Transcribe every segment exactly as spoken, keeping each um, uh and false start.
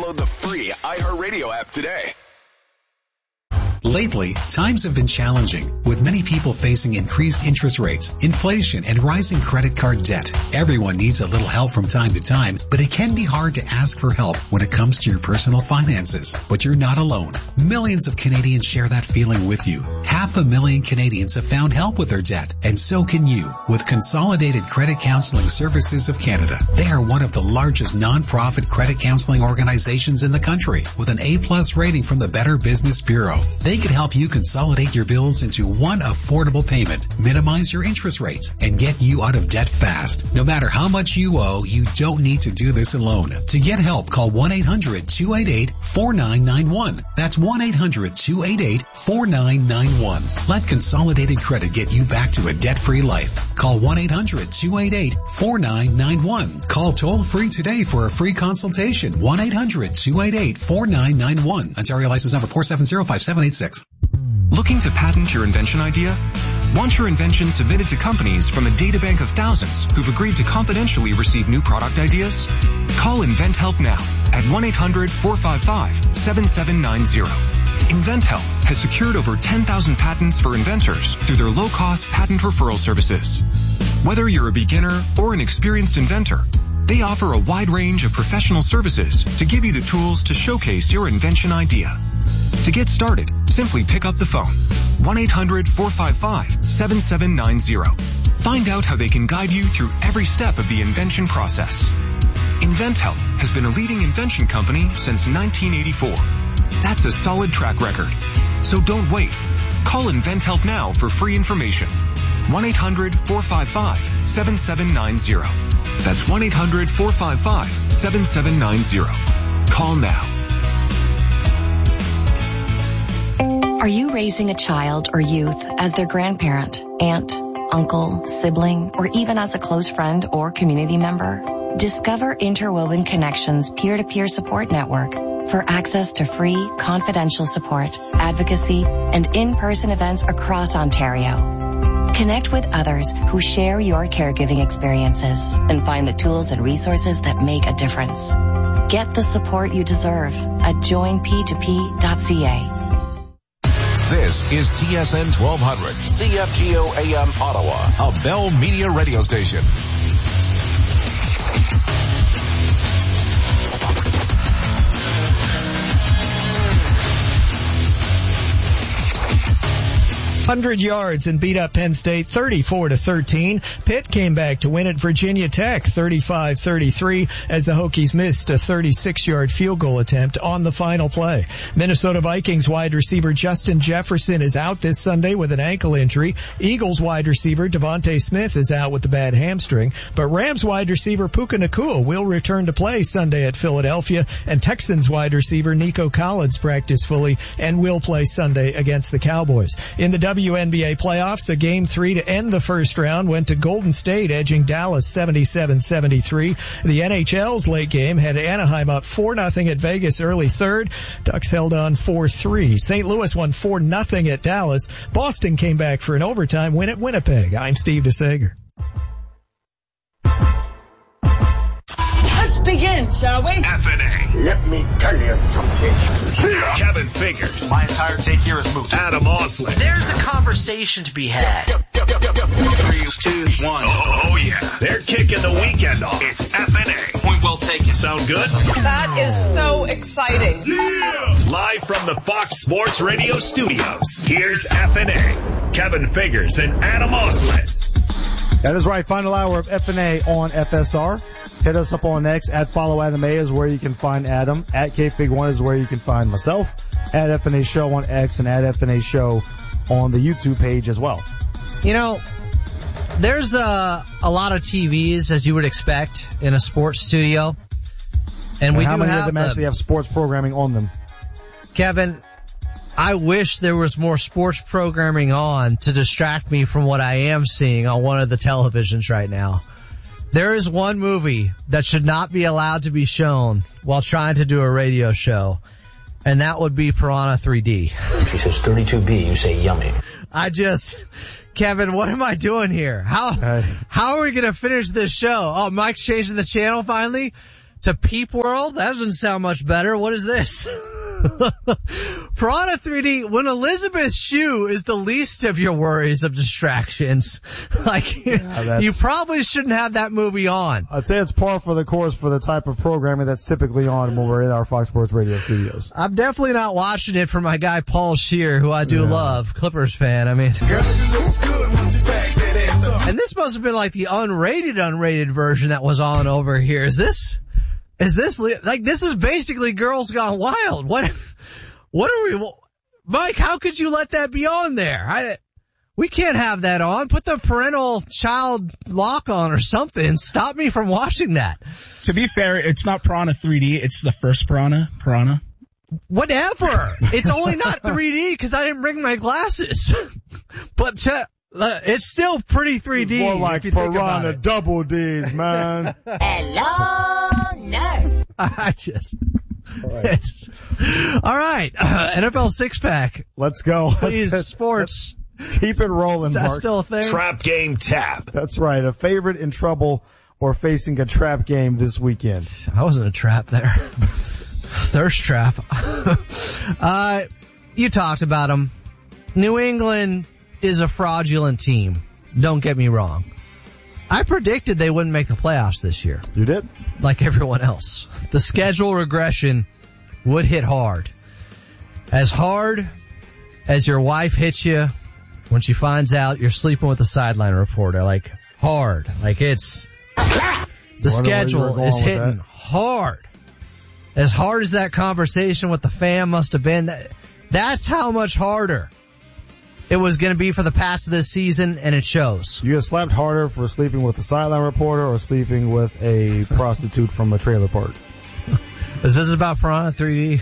Download the free iHeartRadio app today. Lately, times have been challenging, with many people facing increased interest rates, inflation, and rising credit card debt. Everyone needs a little help from time to time, but it can be hard to ask for help when it comes to your personal finances. But you're not alone. Millions of Canadians share that feeling with you. Half a million Canadians have found help with their debt, and so can you with Consolidated Credit Counseling Services of Canada. They are one of the largest non-profit credit counseling organizations in the country, with an A-plus rating from the Better Business Bureau. They can help you consolidate your bills into one affordable payment, minimize your interest rates, and get you out of debt fast. No matter how much you owe, you don't need to do this alone. To get help, call one eight hundred two eight eight four nine nine one. That's one eight hundred two eight eight four nine nine one. Let Consolidated Credit get you back to a debt-free life. Call one eight hundred two eight eight four nine nine one. Call toll-free today for a free consultation. one eight hundred two eight eight four nine nine one. Ontario license number four seven zero five seven eight six. Looking to patent your invention idea? Want your invention submitted to companies from a databank of thousands who've agreed to confidentially receive new product ideas? Call InventHelp now at one eight hundred four five five seven seven nine zero. InventHelp has secured over ten thousand patents for inventors through their low-cost patent referral services. Whether you're a beginner or an experienced inventor, they offer a wide range of professional services to give you the tools to showcase your invention idea. To get started, simply pick up the phone. one eight hundred four five five seven seven nine zero. Find out how they can guide you through every step of the invention process. InventHelp has been a leading invention company since nineteen eighty-four. That's a solid track record. So don't wait. Call InventHelp now for free information. one eight hundred four five five seven seven nine zero. That's one eight hundred four five five seven seven nine zero. Call now. Are you raising a child or youth as their grandparent, aunt, uncle, sibling, or even as a close friend or community member? Discover Interwoven Connections peer-to-peer support network for access to free, confidential support, advocacy, and in-person events across Ontario. Connect with others who share your caregiving experiences and find the tools and resources that make a difference. Get the support you deserve at join p two p dot c a. This is T S N twelve hundred, C F G O A M Ottawa, a Bell Media radio station. one hundred yards and beat up Penn State thirty-four to thirteen. Pitt came back to win at Virginia Tech thirty-five thirty-three as the Hokies missed a thirty-six yard field goal attempt on the final play. Minnesota Vikings wide receiver Justin Jefferson is out this Sunday with an ankle injury. Eagles wide receiver Devontae Smith is out with the bad hamstring, but Rams wide receiver Puka Nacua will return to play Sunday at Philadelphia, and Texans wide receiver Nico Collins practiced fully and will play Sunday against the Cowboys. In the W N B A playoffs, a game three to end the first round went to Golden State, edging Dallas seventy-seven seventy-three. The N H L's late game had Anaheim up four nothing at Vegas early third. Ducks held on four three. Saint Louis won four nothing at Dallas. Boston came back for an overtime win at Winnipeg. I'm Steve DeSager. Let's begin, shall we? F N A. Let me tell you something. Kevin Figures. My entire take here is moot. Adam Oslin. There's a conversation to be had. Three, two, one. Oh, oh yeah. They're kicking the weekend off. It's F N A. Point well taken. Sound good? That is so exciting. Yeah. Live from the Fox Sports Radio studios, here's F N A. Kevin Figures and Adam Oslin. That is right. Final hour of F N A on F S R. Hit us up on X at Follow Adam A is where you can find Adam. At K Fig one is where you can find myself. At F N A Show on X and at F N A Show on the YouTube page as well. You know, there's a, a lot of T Vs, as you would expect, in a sports studio. And, and we how do many have of them the, actually have sports programming on them? Kevin, I wish there was more sports programming on to distract me from what I am seeing on one of the televisions right now. There is one movie that should not be allowed to be shown while trying to do a radio show, and that would be Piranha three D. She says thirty-two B, you say yummy. I just, Kevin, what am I doing here? How, uh, how are we going to finish this show? Oh, Mike's changing the channel finally to Peep World? That doesn't sound much better. What is this? Piranha three D, when Elizabeth Shue is the least of your worries of distractions, like, yeah, you probably shouldn't have that movie on. I'd say it's par for the course for the type of programming that's typically on when we're in our Fox Sports Radio studios. I'm definitely not watching it for my guy Paul Scheer, who I do yeah. love, Clippers fan. I mean, girl, you look good once you back that ass up. And this must have been like the unrated, unrated version that was on over here. Is this? Is this, like, this is basically Girls Gone Wild. What, what are we, Mike, how could you let that be on there? I, we can't have that on. Put the parental child lock on or something. Stop me from watching that. To be fair, it's not Piranha three D. It's the first Piranha. Piranha. Whatever. It's only not three D because I didn't bring my glasses. But to, Uh, it's still pretty three D. More like Piranha double D's, man. Hello, nurse. I just. All right. All right. Uh, N F L six pack. Let's go. Please, let's, sports. Let's keep it rolling, Is that Mark. still a thing? Trap game tap. That's right. A favorite in trouble or facing a trap game this weekend. I wasn't a trap there. Thirst trap. uh, you talked about them. New England is a fraudulent team. Don't get me wrong. I predicted they wouldn't make the playoffs this year. You did? Like everyone else. The schedule regression would hit hard. As hard as your wife hits you when she finds out you're sleeping with a sideline reporter. Like, hard. Like, it's... The schedule is hitting hard. As hard as that conversation with the fan must have been, that's how much harder it was going to be for the past of this season, and it shows. You get slapped harder for sleeping with a sideline reporter or sleeping with a prostitute from a trailer park. Is this about Piranha three D?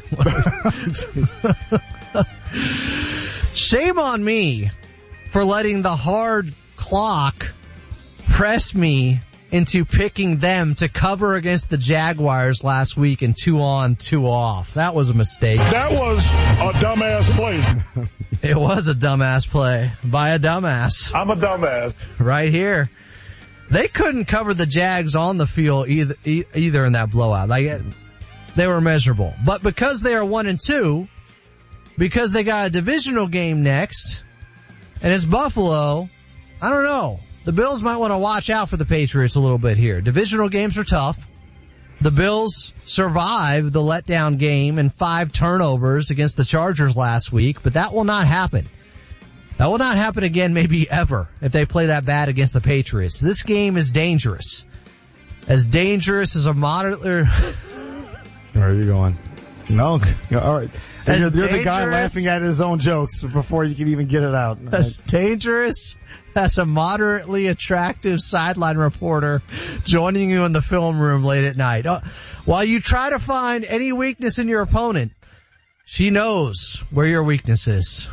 Shame on me for letting the hard clock press me into picking them to cover against the Jaguars last week and two on, two off. That was a mistake. That was a dumbass play. It was a dumbass play by a dumbass. I'm a dumbass. Right here. They couldn't cover the Jags on the field either, either in that blowout. Like, they were miserable. But because they are one and two, because they got a divisional game next, and it's Buffalo, I don't know. The Bills might want to watch out for the Patriots a little bit here. Divisional games are tough. The Bills survived the letdown game and five turnovers against the Chargers last week, but that will not happen. That will not happen again, maybe ever, if they play that bad against the Patriots. This game is dangerous. As dangerous as a moderate... Where are you going? No. All right. You're, you're the guy laughing at his own jokes before you can even get it out. As dangerous as a moderately attractive sideline reporter joining you in the film room late at night. While you try to find any weakness in your opponent, she knows where your weakness is.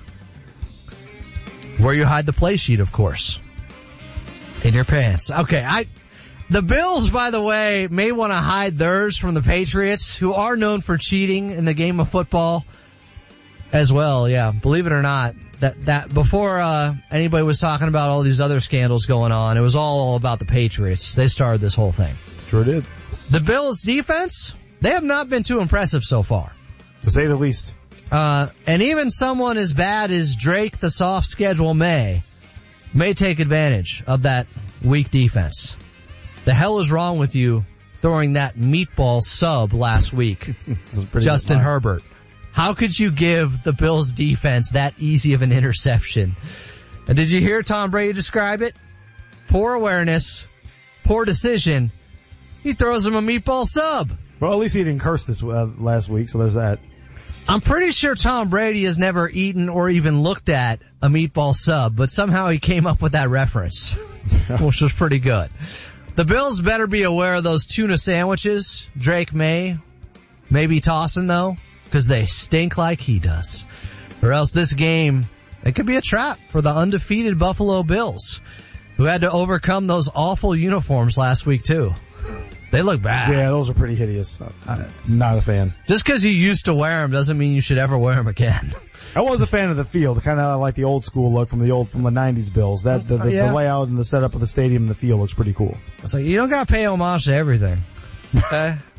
Where you hide the play sheet, of course. In your pants. Okay, I... The Bills, by the way, may want to hide theirs from the Patriots, who are known for cheating in the game of football as well. Yeah, believe it or not, that that before uh anybody was talking about all these other scandals going on, it was all about the Patriots. They started this whole thing. Sure did. The Bills' defense, they have not been too impressive so far, to say the least. Uh, and even someone as bad as Drake, the soft schedule may, may take advantage of that weak defense. The hell is wrong with you throwing that meatball sub last week, Justin Herbert? How could you give the Bills defense that easy of an interception? And did you hear Tom Brady describe it? Poor awareness, poor decision. He throws him a meatball sub. Well, at least he didn't curse this uh, last week, so there's that. I'm pretty sure Tom Brady has never eaten or even looked at a meatball sub, but somehow he came up with that reference, which was pretty good. The Bills better be aware of those tuna sandwiches Drake May may be tossing, though, because they stink like he does. Or else this game, it could be a trap for the undefeated Buffalo Bills, who had to overcome those awful uniforms last week, too. They look bad. Yeah, those are pretty hideous. I'm not a fan. Just because you used to wear them doesn't mean you should ever wear them again. I was a fan of the field, kind of like the old school look from the old from the nineties Bills. That the, the, yeah. the layout and the setup of the stadium and the field looks pretty cool. So you don't got to pay homage to everything. Okay?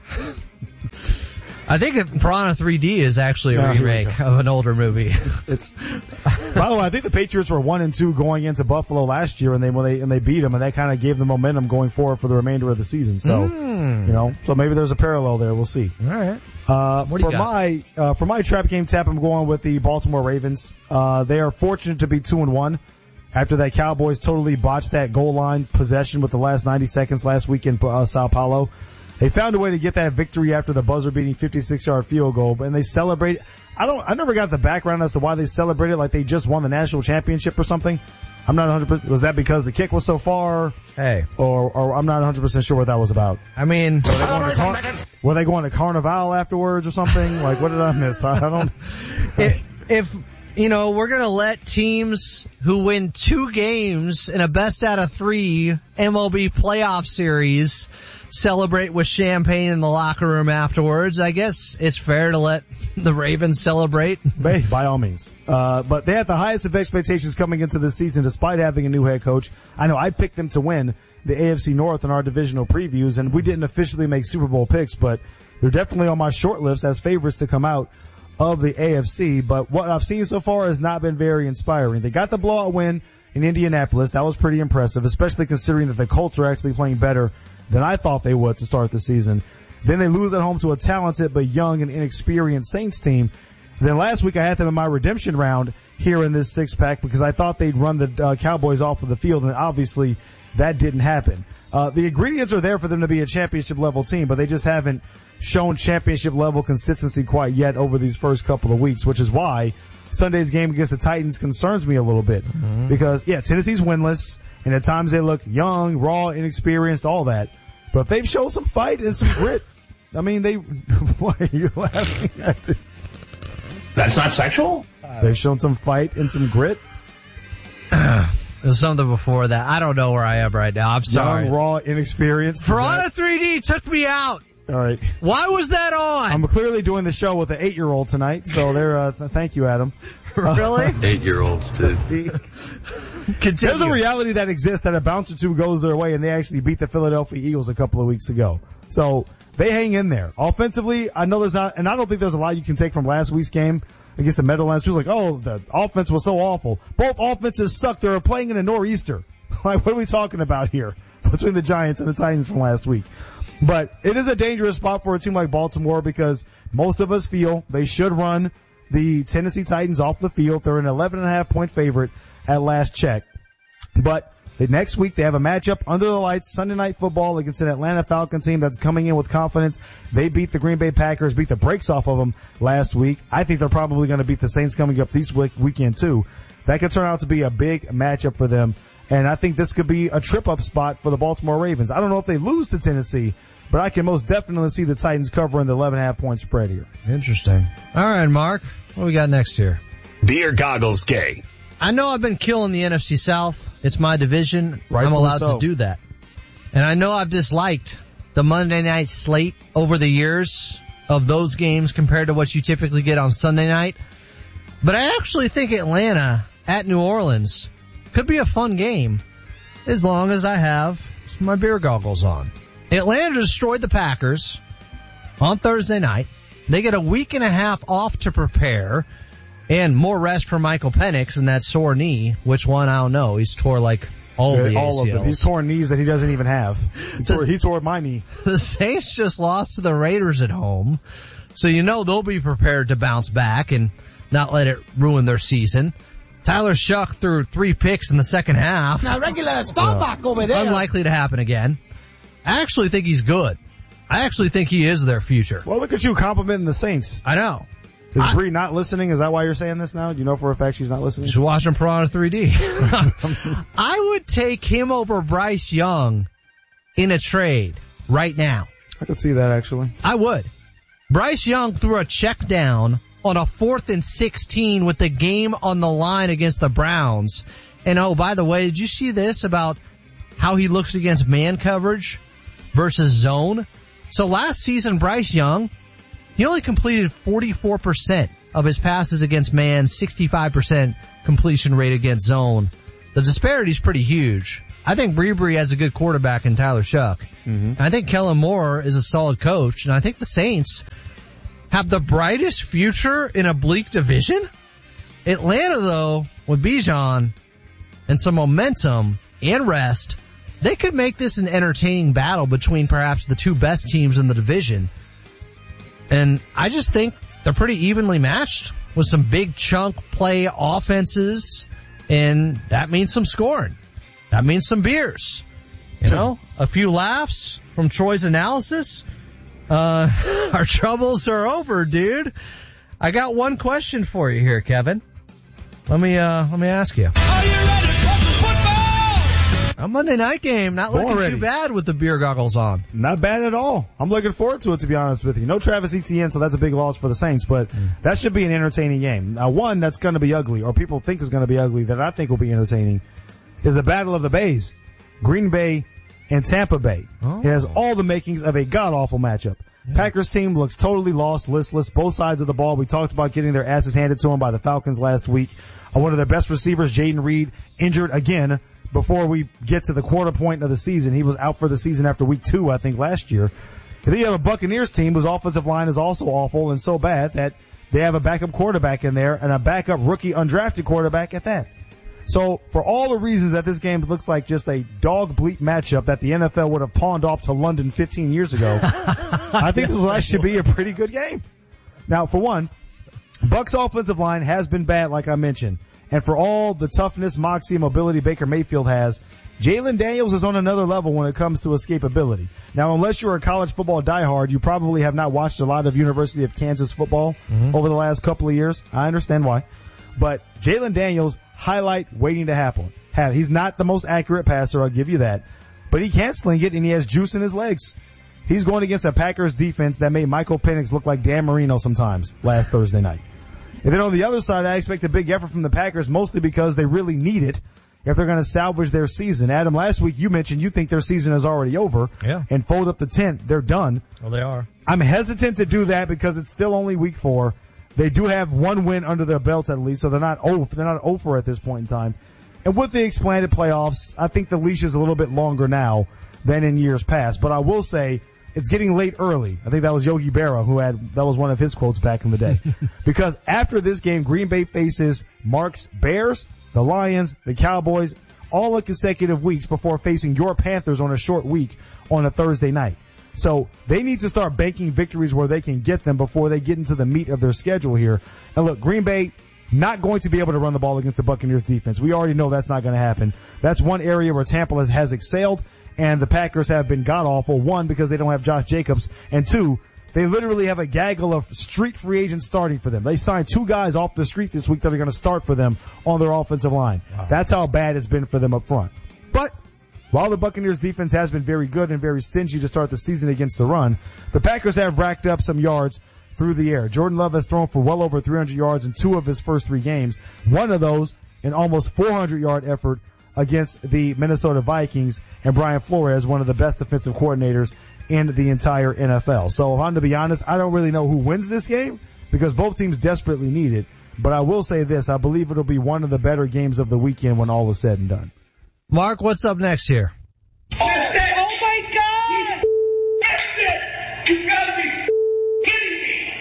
I think Piranha three D is actually a No, remake of an older movie. It's. By the way, I think the Patriots were one and two going into Buffalo last year, and they when they and they beat them, and that kind of gave them momentum going forward for the remainder of the season. So, Mm. you know, so maybe there's a parallel there. We'll see. All right. Uh, What do you for got? my uh, for my trap game tap, I'm going with the Baltimore Ravens. Uh, they are fortunate to be two and one after that Cowboys totally botched that goal line possession with the last ninety seconds last week in uh, Sao Paulo. They found a way to get that victory after the buzzer-beating fifty-six yard field goal, and they celebrate. I don't. I never got the background as to why they celebrated like they just won the national championship or something. I'm not one hundred percent. Was that because the kick was so far? Hey. Or, or I'm not one hundred percent sure what that was about. I mean, Were they going to, Car- were they going to Carnival afterwards or something? Like, what did I miss? I don't. if, if you know, we're going to let teams who win two games in a best out of three M L B playoff series celebrate with champagne in the locker room afterwards, I guess it's fair to let the Ravens celebrate. By, by all means. Uh, but they had the highest of expectations coming into the season despite having a new head coach. I know I picked them to win the A F C North in our divisional previews, and we didn't officially make Super Bowl picks, but they're definitely on my short list as favorites to come out of the A F C. But what I've seen so far has not been very inspiring. They got the blowout win in Indianapolis. That was pretty impressive, especially considering that the Colts are actually playing better than I thought they would to start the season. Then they lose at home to a talented but young and inexperienced Saints team. Then last week I had them in my redemption round here in this six pack because I thought they'd run the uh, Cowboys off of the field, and obviously that didn't happen. Uh, the ingredients are there for them to be a championship level team, but they just haven't shown championship level consistency quite yet over these first couple of weeks, which is why Sunday's game against the Titans concerns me a little bit. Mm-hmm. Because, yeah, Tennessee's winless, and at times they look young, raw, inexperienced, all that. But they've shown some fight and some grit. I mean, they, why are you laughing at it? That's not sexual? They've shown some fight and some grit. There's something before that. I don't know where I am right now. I'm sorry. Young, raw, inexperienced. Piranha three D took me out. All right. Why was that on? I'm clearly doing the show with an eight-year-old tonight, so there. Uh, thank you, Adam. Really? Eight-year-old, dude. There's a reality that exists that a bounce or two goes their way, and they actually beat the Philadelphia Eagles a couple of weeks ago. So they hang in there. Offensively, I know there's not, and I don't think there's a lot you can take from last week's game against the Meadowlands. People are like, oh, the offense was so awful. Both offenses suck. They were playing in a nor'easter. Like, what are we talking about here between the Giants and the Titans from last week? But it is a dangerous spot for a team like Baltimore because most of us feel they should run the Tennessee Titans off the field. They're an eleven and a half point favorite at last check. But the next week they have a matchup under the lights, Sunday Night Football against an Atlanta Falcons team that's coming in with confidence. They beat the Green Bay Packers, beat the brakes off of them last week. I think they're probably going to beat the Saints coming up this week, weekend too. That could turn out to be a big matchup for them. And I think this could be a trip-up spot for the Baltimore Ravens. I don't know if they lose to Tennessee, but I can most definitely see the Titans covering the eleven and a half point spread here. Interesting. All right, Mark. What we got next here? Beer goggles gay. I know I've been killing the N F C South. It's my division. Rightfully I'm allowed so. to do that. And I know I've disliked the Monday night slate over the years of those games compared to what you typically get on Sunday night. But I actually think Atlanta at New Orleans could be a fun game as long as I have my beer goggles on. Atlanta destroyed the Packers on Thursday night. They get a week and a half off to prepare and more rest for Michael Penix and that sore knee, which one I don't know. He's tore like all yeah, the all A C Ls. of them. He's torn knees that he doesn't even have. He tore, he tore my knee. The Saints just lost to the Raiders at home, so you know they'll be prepared to bounce back and not let it ruin their season. Tyler Shuck threw three picks in the second half. Now, regular Starbuck over there. Unlikely to happen again. I actually think he's good. I actually think he is their future. Well, look at you complimenting the Saints. I know. Is I, Bree not listening? Is that why you're saying this now? Do you know for a fact she's not listening? She's watching Piranha three D. I would take him over Bryce Young in a trade right now. I could see that, actually. I would. Bryce Young threw a check down on a fourth and sixteen with the game on the line against the Browns. And oh, by the way, did you see this about how he looks against man coverage versus zone? So last season, Bryce Young, he only completed forty-four percent of his passes against man, sixty-five percent completion rate against zone. The disparity is pretty huge. I think Bree Bree has a good quarterback in Tyler Shuck. Mm-hmm. I think Kellen Moore is a solid coach, and I think the Saints have the brightest future in a bleak division. Atlanta, though, with Bijan and some momentum and rest, they could make this an entertaining battle between perhaps the two best teams in the division. And I just think they're pretty evenly matched with some big chunk play offenses, and that means some scoring. That means some beers. You know, a few laughs from Troy's analysis. Uh, our troubles are over, dude. I got one question for you here, Kevin. Let me, uh, let me ask you. Are you ready for some football? A Monday night game, not looking Already. too bad with the beer goggles on. Not bad at all. I'm looking forward to it, to be honest with you. No Travis Etienne, so that's a big loss for the Saints, but mm. that should be an entertaining game. Now, one that's going to be ugly, or people think is going to be ugly, that I think will be entertaining, is the Battle of the Bays. Green Bay and Tampa Bay. Oh. It has all the makings of a god-awful matchup. Yeah. Packers team looks totally lost, listless, both sides of the ball. We talked about getting their asses handed to them by the Falcons last week. Uh, one of their best receivers, Jaden Reed, injured again before we get to the quarter point of the season. He was out for the season after week two, I think, last year. And then you have a Buccaneers team whose offensive line is also awful and so bad that they have a backup quarterback in there and a backup rookie undrafted quarterback at that. So for all the reasons that this game looks like just a dog bleep matchup that the N F L would have pawned off to London fifteen years ago, I think yes, this should be a pretty good game. Now, for one, Bucs offensive line has been bad, like I mentioned. And for all the toughness, moxie, and mobility Baker Mayfield has, Jalen Daniels is on another level when it comes to escapability. Now, unless you're a college football diehard, you probably have not watched a lot of University of Kansas football mm-hmm. over the last couple of years. I understand why. But Jalen Daniels, highlight waiting to happen. Have He's not the most accurate passer, I'll give you that. But he can sling it, and he has juice in his legs. He's going against a Packers defense that made Michael Penix look like Dan Marino sometimes last Thursday night. And then on the other side, I expect a big effort from the Packers, mostly because they really need it if they're going to salvage their season. Adam, last week you mentioned you think their season is already over. Yeah. And fold up the tent. They're done. Well, they are. I'm hesitant to do that because it's still only week four. They do have one win under their belt at least, so they're not over, they're not over at this point in time. And with the expanded playoffs, I think the leash is a little bit longer now than in years past. But I will say, it's getting late early. I think that was Yogi Berra who had, that was one of his quotes back in the day. Because after this game, Green Bay faces Mark's Bears, the Lions, the Cowboys, all in consecutive weeks before facing your Panthers on a short week on a Thursday night. So they need to start banking victories where they can get them before they get into the meat of their schedule here. And look, Green Bay not going to be able to run the ball against the Buccaneers defense. We already know that's not going to happen. That's one area where Tampa has, has excelled, and the Packers have been god-awful. One, because they don't have Josh Jacobs, and two, they literally have a gaggle of street free agents starting for them. They signed two guys off the street this week that are going to start for them on their offensive line. Wow. That's how bad it's been for them up front. But while the Buccaneers defense has been very good and very stingy to start the season against the run, the Packers have racked up some yards through the air. Jordan Love has thrown for well over three hundred yards in two of his first three games. One of those, an almost four hundred yard effort against the Minnesota Vikings, and Brian Flores, one of the best defensive coordinators in the entire N F L. So if I'm to be honest, I don't really know who wins this game because both teams desperately need it. But I will say this, I believe it'll be one of the better games of the weekend when all is said and done. Mark, what's up next here? Oh my God! You missed it! You gotta be kidding me!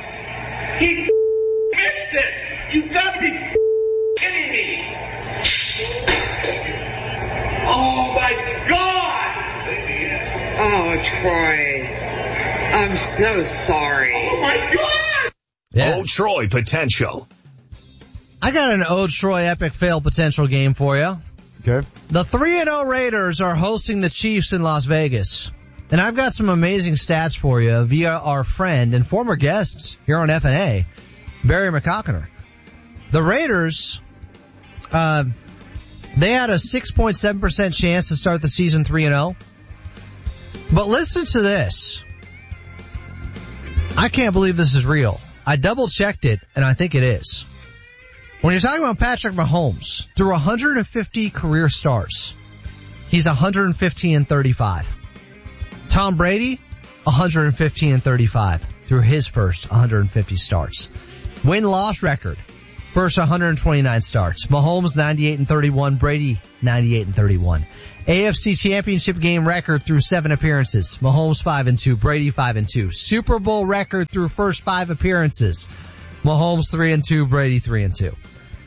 He missed it! You gotta be kidding me! Oh my God! Oh, Troy. I'm so sorry. Oh my God! Yes. Old Troy potential. I got an Old Troy epic fail potential game for you. Okay. The three and oh Raiders are hosting the Chiefs in Las Vegas. And I've got some amazing stats for you via our friend and former guest here on F N A, Barry McCockiner. The Raiders, uh, they had a six point seven percent chance to start the season three and oh. But listen to this. I can't believe this is real. I double checked it and I think it is. When you're talking about Patrick Mahomes, through one hundred fifty career starts, he's one hundred fifteen and thirty-five. Tom Brady, one hundred fifteen and thirty-five through his first one hundred fifty starts. Win-loss record, first one hundred twenty-nine starts. Mahomes ninety-eight and thirty-one, Brady ninety-eight and thirty-one. A F C Championship game record through seven appearances. Mahomes five and two, Brady five and two. Super Bowl record through first five appearances. Mahomes three and two, Brady three and two.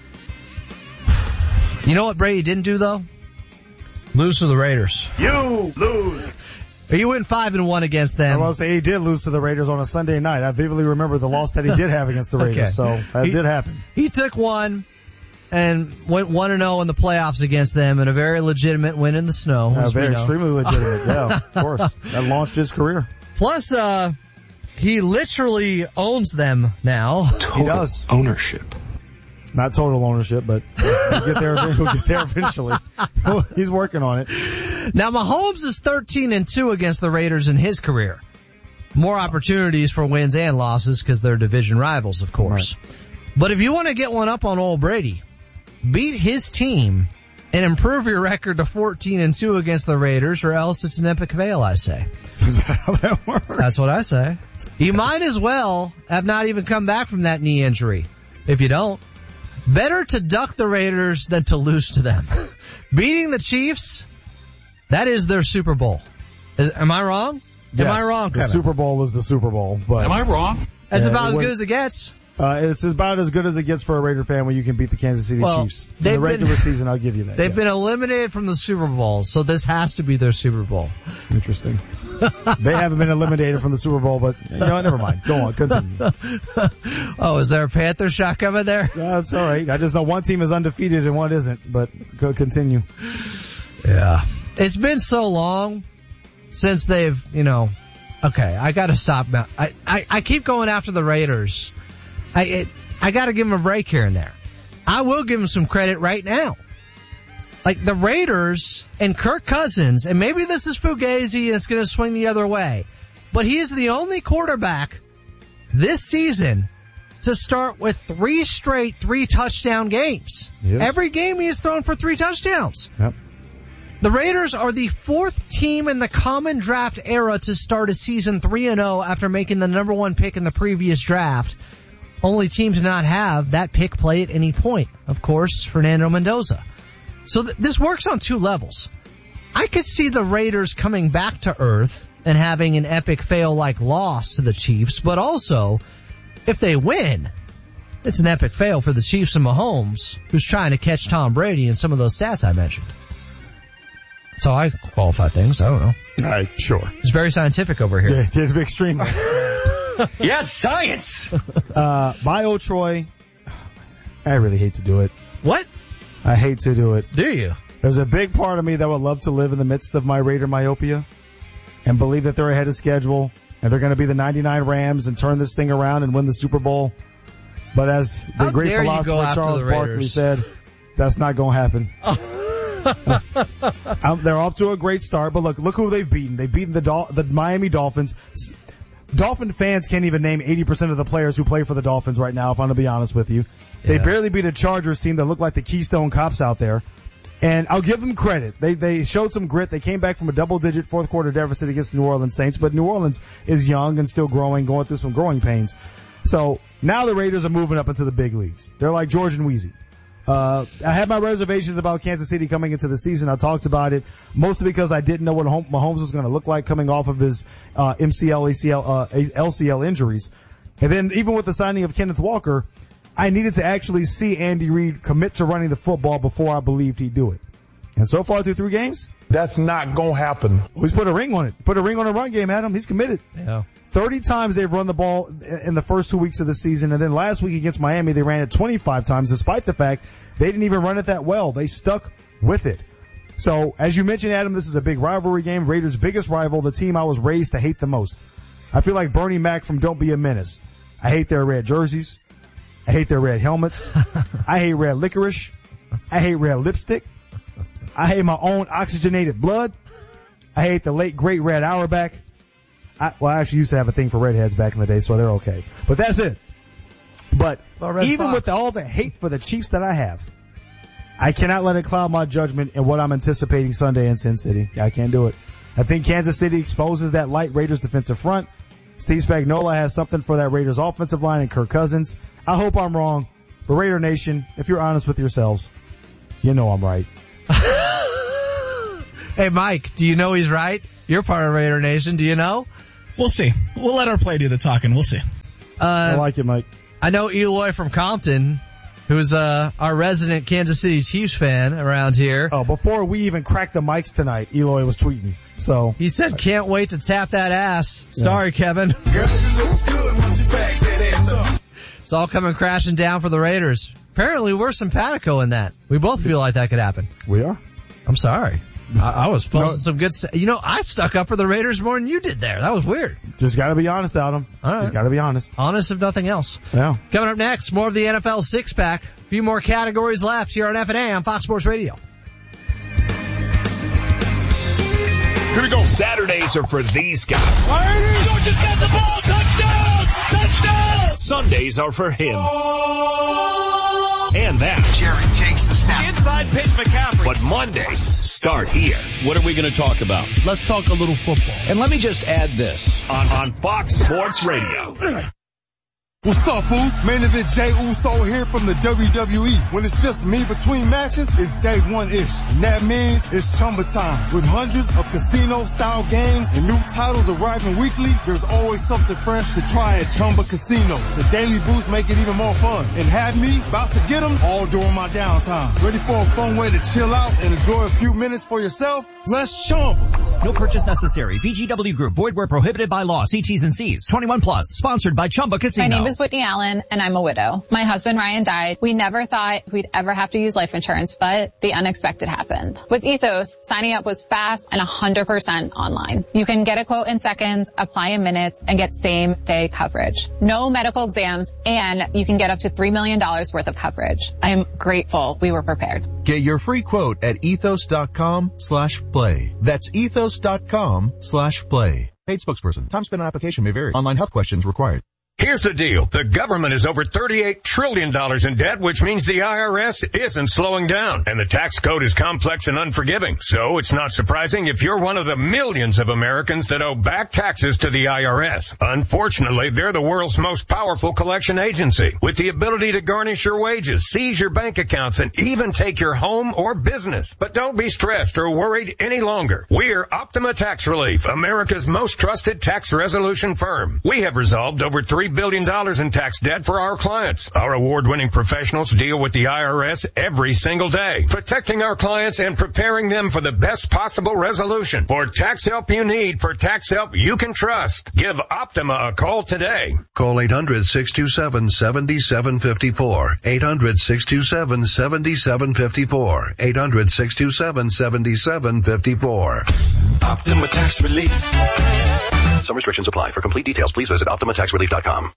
You know what Brady didn't do though? Lose to the Raiders. You lose. He went five and one against them. I will say he did lose to the Raiders on a Sunday night. I vividly remember the loss that he did have against the Raiders, okay. so that he, did happen. He took one and went one and zero in the playoffs against them, and a very legitimate win in the snow. Yeah, very extremely legitimate. Yeah, of course, that launched his career. Plus, uh, he literally owns them now. Total he does ownership. Not total ownership, but we'll get there. We'll get there eventually. He's working on it. Now, Mahomes is thirteen and two against the Raiders in his career. More opportunities for wins and losses because they're division rivals, of course. Right. But if you want to get one up on old Brady, beat his team and improve your record to fourteen and two against the Raiders, or else it's an epic fail, I say. Is that how that works? That's what I say. You might as well have not even come back from that knee injury. If you don't, better to duck the Raiders than to lose to them. Beating the Chiefs, that is their Super Bowl. Is, am I wrong? Yes, am I wrong, Kevin? The Super Bowl is the Super Bowl. But am I wrong? That's yeah, about as would, good as it gets. Uh, it's about as good as it gets for a Raider fan when you can beat the Kansas City well, Chiefs. In the regular been, season, I'll give you that. They've yeah. been eliminated from the Super Bowl, so this has to be their Super Bowl. Interesting. They haven't been eliminated from the Super Bowl, but you know what? Never mind. Go on. Continue. Oh, is there a Panther shot coming there? That's all right. I just know one team is undefeated and one isn't, but go continue. Yeah. It's been so long since they've, you know, okay, I gotta stop now. I, I, I keep going after the Raiders. I, it, I gotta give them a break here and there. I will give them some credit right now. Like the Raiders and Kirk Cousins, and maybe this is Fugazi and it's gonna swing the other way, but he is the only quarterback this season to start with three straight three touchdown games. Yep. Every game he has thrown for three touchdowns. Yep. The Raiders are the fourth team in the common draft era to start a season three and oh after making the number one pick in the previous draft. Only team to not have that pick play at any point. Of course, Fernando Mendoza. So th- this works on two levels. I could see the Raiders coming back to earth and having an epic fail-like loss to the Chiefs, but also, if they win, it's an epic fail for the Chiefs and Mahomes, who's trying to catch Tom Brady in some of those stats I mentioned. That's how I qualify things. I don't know. All right, sure. It's very scientific over here. Yeah, it's extremely. Yes, science! Uh, my old Troy, I really hate to do it. What? I hate to do it. Do you? There's a big part of me that would love to live in the midst of my Raider myopia and believe that they're ahead of schedule and they're going to be the ninety-nine Rams and turn this thing around and win the Super Bowl. But as the How great dare you go philosopher after Charles the Barkley Raiders? said, that's not going to happen. um, they're off to a great start, but look, look who they've beaten. They've beaten the Dol- the Miami Dolphins. Dolphin fans can't even name eighty percent of the players who play for the Dolphins right now, if I'm going to be honest with you. They Yeah. barely beat a Chargers team that looked like the Keystone Cops out there. And I'll give them credit. They they showed some grit. They came back from a double-digit fourth-quarter deficit against the New Orleans Saints, but New Orleans is young and still growing, going through some growing pains. So now the Raiders are moving up into the big leagues. They're like George and Wheezy. Uh, I had my reservations about Kansas City coming into the season. I talked about it mostly because I didn't know what Mahomes was going to look like coming off of his uh, M C L, A C L, uh, L C L injuries. And then even with the signing of Kenneth Walker, I needed to actually see Andy Reid commit to running the football before I believed he'd do it. And so far through three games, that's not going to happen. He's put a ring on it. Put a ring on the run game, Adam. He's committed. Yeah. thirty times they've run the ball in the first two weeks of the season, and then last week against Miami they ran it twenty-five times, despite the fact they didn't even run it that well. They stuck with it. So, as you mentioned, Adam, this is a big rivalry game. Raiders' biggest rival, the team I was raised to hate the most. I feel like Bernie Mac from Don't Be a Menace. I hate their red jerseys. I hate their red helmets. I hate red licorice. I hate red lipstick. I hate my own oxygenated blood. I hate the late, great Red Auerbach. I, well, I actually used to have a thing for redheads back in the day, so they're okay. But that's it. But well, even Fox. with all the hate for the Chiefs that I have, I cannot let it cloud my judgment in what I'm anticipating Sunday in Sin City. I can't do it. I think Kansas City exposes that light Raiders defensive front. Steve Spagnuolo has something for that Raiders offensive line and Kirk Cousins. I hope I'm wrong. But Raider Nation, if you're honest with yourselves, you know I'm right. Hey, Mike, do you know he's right? You're part of Raider Nation. Do you know? We'll see. We'll let our play do the talking. We'll see. Uh, I like it, Mike. I know Eloy from Compton, who's uh, our resident Kansas City Chiefs fan around here. Oh, before we even cracked the mics tonight, Eloy was tweeting. So he said, "Can't wait to tap that ass." Yeah. Sorry, Kevin. Girl, you look good once you back that ass up. It's all coming crashing down for the Raiders. Apparently, we're simpatico in that. We both feel like that could happen. We are. I'm sorry. I, I was posting no. some good stuff. You know, I stuck up for the Raiders more than you did there. That was weird. Just gotta be honest, Adam. All right. Just gotta be honest. Honest if nothing else. Yeah. Coming up next, more of the N F L six-pack. A few more categories left here on F and A on Fox Sports Radio. Here we go. Saturdays are for these guys. Raiders just got the ball. Touchdown! Touchdown! Sundays are for him. And that. Jerry takes the snap. Inside pitch McCaffrey. But Mondays start here. What are we going to talk about? Let's talk a little football. And let me just add this. On, on Fox Sports Radio. What's up, fools? Main event Jey Uso here from the W W E. When it's just me between matches, it's day one-ish. And that means it's Chumba time. With hundreds of casino-style games and new titles arriving weekly, there's always something fresh to try at Chumba Casino. The daily boosts make it even more fun. And have me about to get them all during my downtime. Ready for a fun way to chill out and enjoy a few minutes for yourself? Let's Chumba. No purchase necessary. V G W Group. Void where prohibited by law. See T's and C's. twenty-one plus. Sponsored by Chumba Casino. My name is Whitney Allen, and I'm a widow. My husband Ryan died. We never thought we'd ever have to use life insurance, but the unexpected happened. With Ethos, signing up was fast and one hundred percent online. You can get a quote in seconds, apply in minutes, and get same-day coverage. No medical exams, and you can get up to three million dollars worth of coverage. I am grateful we were prepared. Get your free quote at ethos.com slash play. That's ethos.com slash play. Paid spokesperson. Time spent on application may vary. Online health questions required. Here's the deal. The government is over thirty-eight trillion dollars in debt, which means the I R S isn't slowing down. And the tax code is complex and unforgiving. So it's not surprising if you're one of the millions of Americans that owe back taxes to the I R S. Unfortunately, they're the world's most powerful collection agency, with the ability to garnish your wages, seize your bank accounts, and even take your home or business. But don't be stressed or worried any longer. We're Optima Tax Relief, America's most trusted tax resolution firm. We have resolved over three billion dollars in tax debt for our clients. Our award-winning professionals deal with the I R S every single day, protecting our clients and preparing them for the best possible resolution. For tax help you need, for tax help you can trust, give Optima a call today. Call eight hundred, six two seven, seven seven five four. eight hundred, six two seven, seven seven five four. eight hundred, six two seven, seven seven five four. Optima Tax Relief. Some restrictions apply. For complete details, please visit optima tax relief dot com.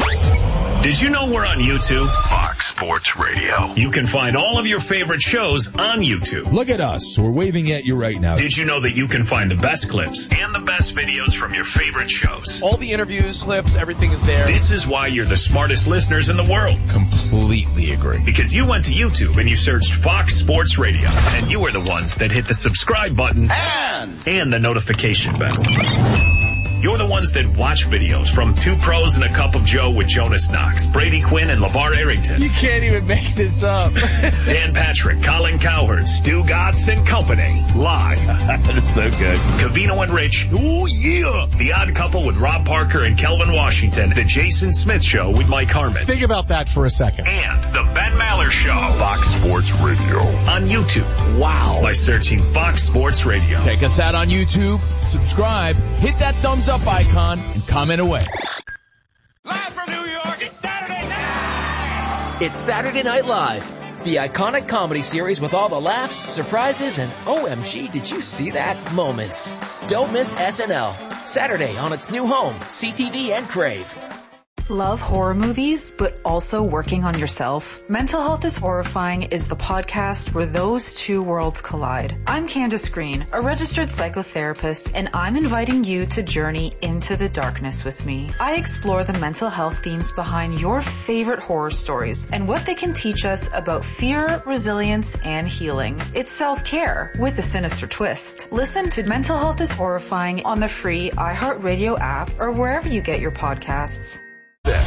Did you know we're on YouTube? Fox Sports Radio. You can find all of your favorite shows on YouTube. Look at us. We're waving at you right now. Did you know that you can find the best clips and the best videos from your favorite shows? All the interviews, clips, everything is there. This is why you're the smartest listeners in the world. Completely agree. Because you went to YouTube and you searched Fox Sports Radio, and you were the ones that hit the subscribe button and, and the notification bell. You're the ones that watch videos from Two Pros and a Cup of Joe with Jonas Knox, Brady Quinn, and LeVar Arrington. You can't even make this up. Dan Patrick, Colin Cowherd, Stu Gatz, and company. Live. That is so good. Covino and Rich. Oh, yeah. The Odd Couple with Rob Parker and Kelvin Washington. The Jason Smith Show with Mike Harmon. Think about that for a second. And The Ben Maller Show. Fox Sports Radio. On YouTube. Wow. By searching Fox Sports Radio. Check us out on YouTube. Subscribe. Hit that thumbs up icon and comment away. Live from New York, it's Saturday night! It's Saturday Night Live, the iconic comedy series with all the laughs, surprises, and O M G, did you see that moments. Don't miss S N L, Saturday on its new home, C T V and Crave. Love horror movies, but also working on yourself? Mental Health is Horrifying is the podcast where those two worlds collide. I'm Candace Green, a registered psychotherapist, and I'm inviting you to journey into the darkness with me. I explore the mental health themes behind your favorite horror stories and what they can teach us about fear, resilience, and healing. It's self-care with a sinister twist. Listen to Mental Health is Horrifying on the free iHeartRadio app or wherever you get your podcasts.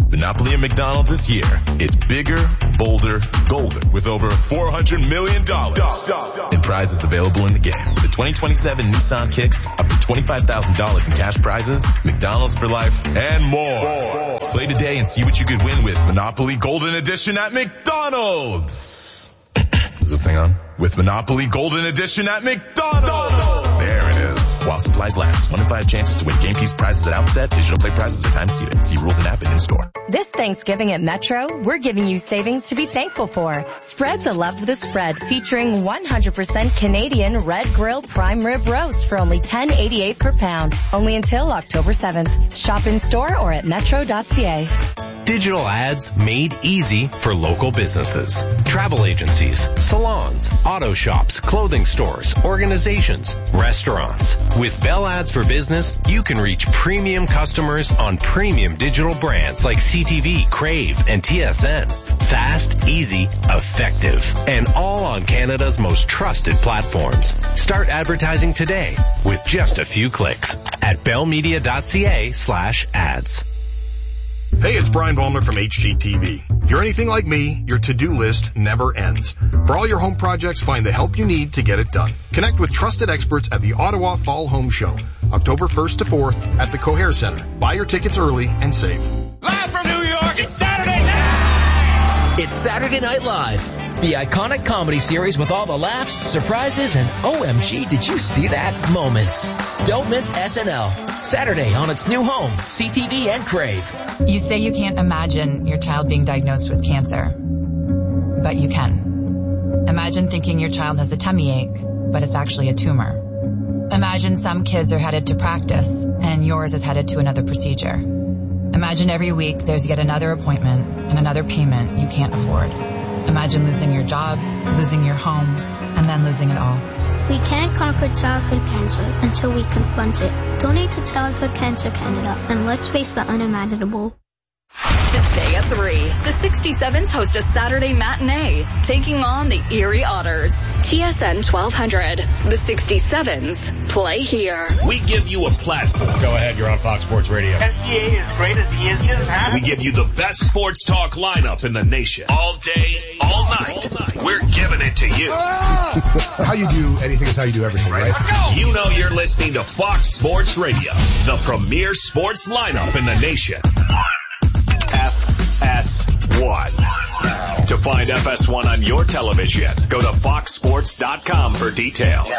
Monopoly at McDonald's is here. It's bigger, bolder, golden with over four hundred million dollars in prizes available in the game. With the twenty twenty-seven Nissan Kicks, up to twenty-five thousand dollars in cash prizes, McDonald's for life, and more. Play today and see what you could win with Monopoly Golden Edition at McDonald's. Is this thing on? With Monopoly Golden Edition at McDonald's. There it is. While supplies last. One in five chances to win game piece prizes at outset. Digital play prizes are time seated. See rules and app and in store. This Thanksgiving at Metro, we're giving you savings to be thankful for. Spread the love with a spread featuring one hundred percent Canadian Red Grill Prime Rib Roast for only ten eighty-eight per pound. Only until October seventh. Shop in store or at metro dot c a. Digital ads made easy for local businesses. Travel agencies, salons, auto shops, clothing stores, organizations, restaurants. With Bell Ads for Business, you can reach premium customers on premium digital brands like C T V, Crave, and T S N. Fast, easy, effective, and all on Canada's most trusted platforms. Start advertising today with just a few clicks at bell media dot c a slash ads. Hey, it's Brian Ballmer from H G T V. If you're anything like me, your to-do list never ends. For all your home projects, find the help you need to get it done. Connect with trusted experts at the Ottawa Fall Home Show, October first to fourth at the Coher Center. Buy your tickets early and save. Live from New York, it's Saturday night! It's Saturday Night Live, the iconic comedy series with all the laughs, surprises, and O M G, did you see that moments. Don't miss S N L, Saturday on its new home, C T V and Crave. You say you can't imagine your child being diagnosed with cancer, but you can. Imagine thinking your child has a tummy ache, but it's actually a tumor. Imagine some kids are headed to practice, and yours is headed to another procedure. Imagine every week there's yet another appointment and another payment you can't afford. Imagine losing your job, losing your home, and then losing it all. We can't conquer childhood cancer until we confront it. Donate to Childhood Cancer Canada, and let's face the unimaginable. Today at three, the sixty-sevens host a Saturday matinee, taking on the Erie Otters. T S N twelve hundred. The sixty-sevens play here. We give you a platform. Go ahead, you're on Fox Sports Radio. S G A is great as he is. Huh? We give you the best sports talk lineup in the nation. All day, all night. All night. We're giving it to you. How you do anything is how you do everything, right? Let's go. You know you're listening to Fox Sports Radio, the premier sports lineup in the nation. F S one. To find F S one on your television, go to fox sports dot com for details.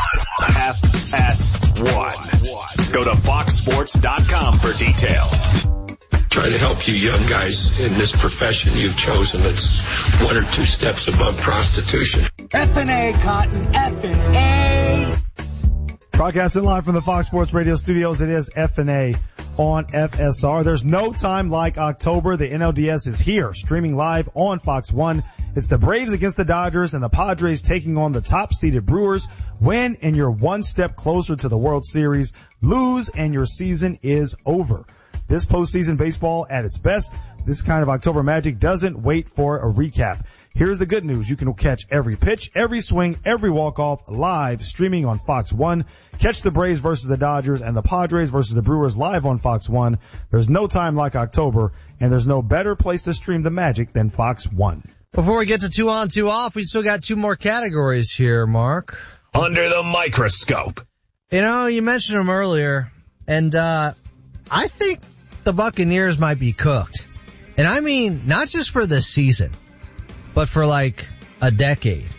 F S one. Go to fox sports dot com for details. Try to help you young guys in this profession you've chosen. It's one or two steps above prostitution. F and A, Cotton, F and A. Broadcasting live from the Fox Sports Radio studios, it is F and A on F S R. There's no time like October. The N L D S is here, streaming live on Fox one. It's the Braves against the Dodgers and the Padres taking on the top-seeded Brewers. Win and you're one step closer to the World Series. Lose and your season is over. This postseason baseball at its best. This kind of October magic doesn't wait for a recap. Here's the good news. You can catch every pitch, every swing, every walk-off live streaming on Fox one. Catch the Braves versus the Dodgers and the Padres versus the Brewers live on Fox one. There's no time like October, and there's no better place to stream the magic than Fox one. Before we get to two on, two off, we still got two more categories here, Mark. Under the microscope. You know, you mentioned them earlier, and uh I think the Buccaneers might be cooked. And I mean, not just for this season, but for like a decade.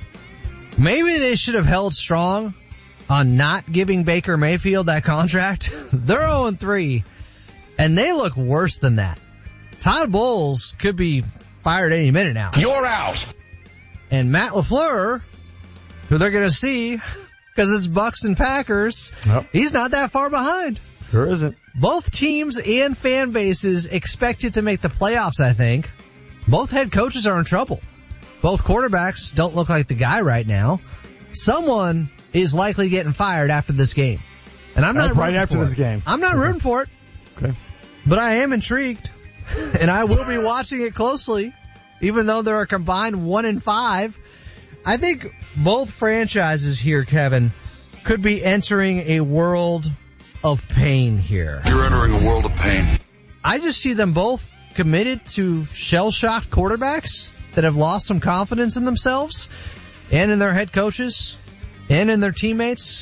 Maybe they should have held strong on not giving Baker Mayfield that contract. They're oh and three, and they look worse than that. Todd Bowles could be fired any minute now. You're out. And Matt LaFleur, who they're going to see because it's Bucs and Packers, yep. He's not that far behind. Sure isn't. Both teams and fan bases expected to make the playoffs, I think. Both head coaches are in trouble. Both quarterbacks don't look like the guy right now. Someone is likely getting fired after this game. And I'm That's not right after for this it. game. I'm not rooting for it. Okay. But I am intrigued. And I will be watching it closely, even though they're a combined one and five. I think both franchises here, Kevin, could be entering a world of pain here. You're entering a world of pain. I just see them both committed to shell-shocked quarterbacks that have lost some confidence in themselves and in their head coaches and in their teammates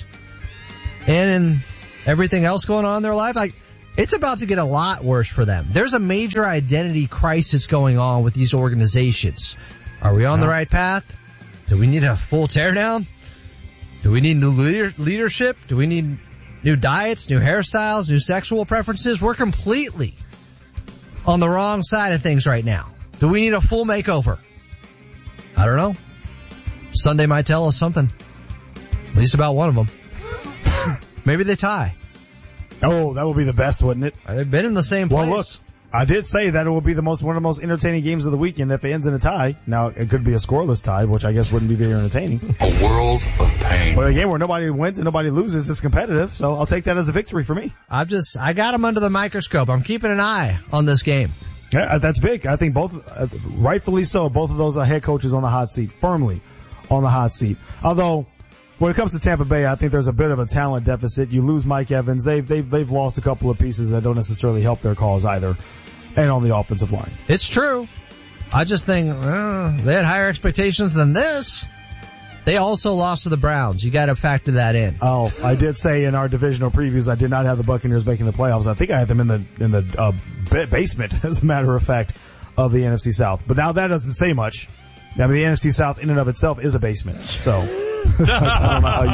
and in everything else going on in their life. Like, it's about to get a lot worse for them. There's a major identity crisis going on with these organizations. Are we on the right path? Do we need a full teardown? Do we need new leader- leadership? Do we need new diets, new hairstyles, new sexual preferences? We're completely on the wrong side of things right now. Do we need a full makeover? I don't know. Sunday might tell us something. At least about one of them. Maybe they tie. Oh, that would be the best, wouldn't it? They've been in the same place. Well, look, I did say that it will be the most one of the most entertaining games of the weekend if it ends in a tie. Now, it could be a scoreless tie, which I guess wouldn't be very entertaining. A world of pain. But a game where nobody wins and nobody loses is competitive, so I'll take that as a victory for me. I've just, I got them under the microscope. I'm keeping an eye on this game. Yeah, that's big. I think both, uh, rightfully so, both of those are head coaches on the hot seat, firmly on the hot seat. Although, when it comes to Tampa Bay, I think there's a bit of a talent deficit. You lose Mike Evans. They've, they've, they've lost a couple of pieces that don't necessarily help their cause either. And on the offensive line. It's true. I just think, uh, they had higher expectations than this. They also lost to the Browns. You gotta factor that in. Oh, I did say in our divisional previews I did not have the Buccaneers making the playoffs. I think I had them in the, in the, uh, basement, as a matter of fact, of the N F C South. But now that doesn't say much. I mean, the N F C South in and of itself is a basement. So. I don't know how you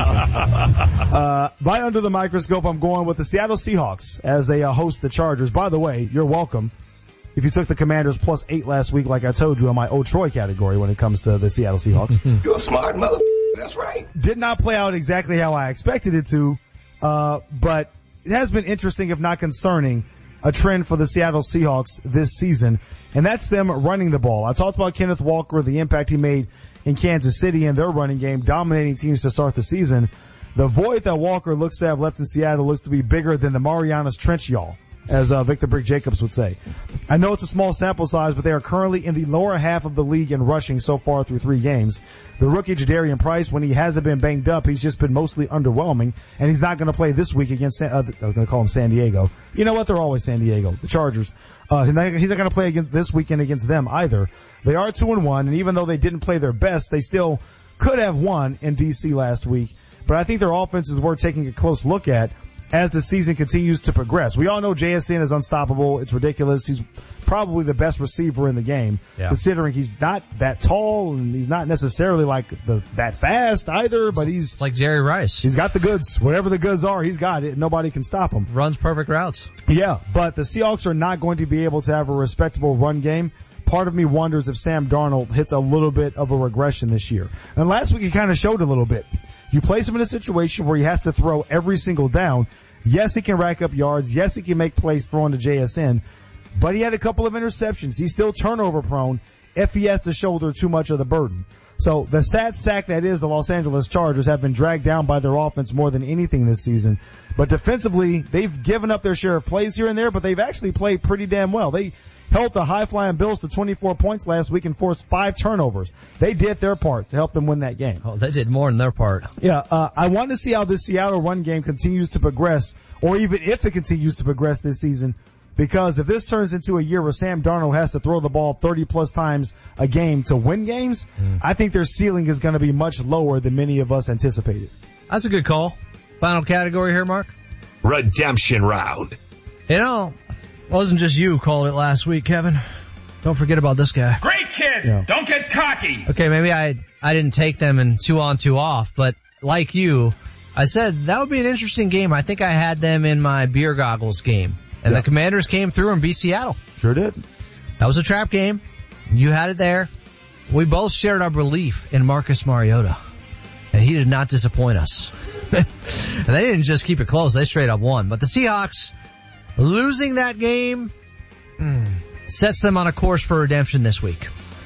can. Uh, by under the microscope, I'm going with the Seattle Seahawks as they uh, host the Chargers. By the way, you're welcome. If you took the Commanders plus eight last week, like I told you, in my Oh Troy category when it comes to the Seattle Seahawks. You're a smart mother. That's right. Did not play out exactly how I expected it to, uh, but it has been interesting, if not concerning, a trend for the Seattle Seahawks this season, and that's them running the ball. I talked about Kenneth Walker, the impact he made in Kansas City and their running game, dominating teams to start the season. The void that Walker looks to have left in Seattle looks to be bigger than the Marianas Trench, y'all, as uh, Victor Brick Jacobs would say. I know it's a small sample size, but they are currently in the lower half of the league in rushing so far through three games. The rookie Jadarian Price, when he hasn't been banged up, he's just been mostly underwhelming, and he's not going to play this week against, uh, I'm going to call him San Diego. You know what? They're always San Diego, the Chargers. Uh, he's not, he's not going to play against, this weekend against them either. They are two and one, and even though they didn't play their best, they still could have won in D C last week. But I think their offense is worth taking a close look at as the season continues to progress. We all know J S N is unstoppable. It's ridiculous. He's probably the best receiver in the game, yeah. considering he's not that tall and he's not necessarily like the, that fast either, but he's... It's like Jerry Rice. He's got the goods. Whatever the goods are, he's got it. Nobody can stop him. Runs perfect routes. Yeah, but the Seahawks are not going to be able to have a respectable run game. Part of me wonders if Sam Darnold hits a little bit of a regression this year. And last week he kind of showed a little bit. You place him in a situation where he has to throw every single down. Yes, he can rack up yards. Yes, he can make plays throwing to J S N. But he had a couple of interceptions. He's still turnover prone if he has to shoulder too much of the burden. So the sad sack that is the Los Angeles Chargers have been dragged down by their offense more than anything this season. But defensively, they've given up their share of plays here and there, but they've actually played pretty damn well. They held the high-flying Bills to twenty-four points last week and forced five turnovers. They did their part to help them win that game. Oh, they did more than their part. Yeah, uh, I want to see how this Seattle run game continues to progress, or even if it continues to progress this season, because if this turns into a year where Sam Darnold has to throw the ball thirty-plus times a game to win games, mm. I think their ceiling is going to be much lower than many of us anticipated. That's a good call. Final category here, Mark? Redemption round. You know, it wasn't just you who called it last week, Kevin. Don't forget about this guy. Great kid. Yeah. Don't get cocky. Okay, maybe I I didn't take them in two on, two off, but like you, I said that would be an interesting game. I think I had them in my beer goggles game. And yeah. the Commanders came through and beat Seattle. Sure did. That was a trap game. You had it there. We both shared our belief in Marcus Mariota. And he did not disappoint us. And they didn't just keep it close. They straight up won. But the Seahawks, losing that game, mm, sets them on a course for redemption this week.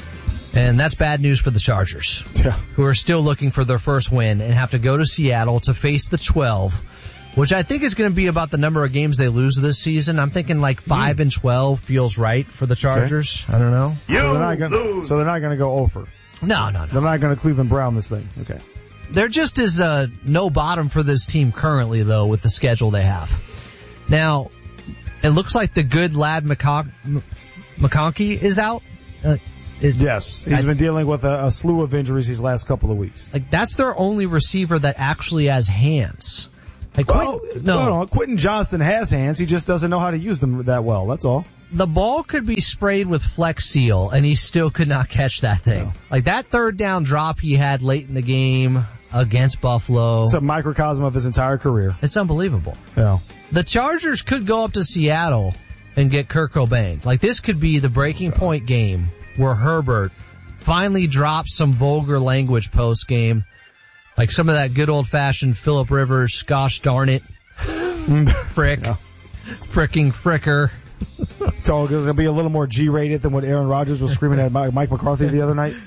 And that's bad news for the Chargers, yeah. who are still looking for their first win and have to go to Seattle to face the twelve, which I think is going to be about the number of games they lose this season. I'm thinking like five mm. and twelve feels right for the Chargers. Okay. I don't know. You so they're not gonna, so they're not going to go over. No, no, no. They're not going to Cleveland Brown this thing. Okay. There just is uh, no bottom for this team currently, though, with the schedule they have. Now, it looks like the good Lad McCock, McConkey is out. Uh, it, yes, he's I, been dealing with a, a slew of injuries these last couple of weeks. Like that's their only receiver that actually has hands. Like well, Quentin, no, no, no, Quentin Johnston has hands. He just doesn't know how to use them that well. That's all. The ball could be sprayed with Flex Seal, and he still could not catch that thing. No. Like that third down drop he had late in the game against Buffalo. It's a microcosm of his entire career. It's unbelievable. Yeah. The Chargers could go up to Seattle and get Kurt Cobain. Like this could be the breaking point game where Herbert finally drops some vulgar language post game. Like some of that good old fashioned Phillip Rivers, gosh darn it, frick, yeah. fricking fricker. So it's going to be a little more G-rated than what Aaron Rodgers was screaming at Mike McCarthy the other night?